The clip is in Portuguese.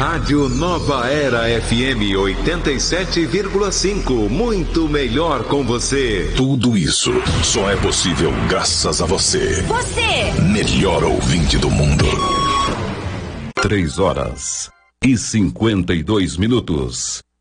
Rádio Nova Era FM 87,5. Muito melhor com você. Tudo isso só é possível graças a você. Você! Melhor ouvinte do mundo. 3 horas e 52 minutos.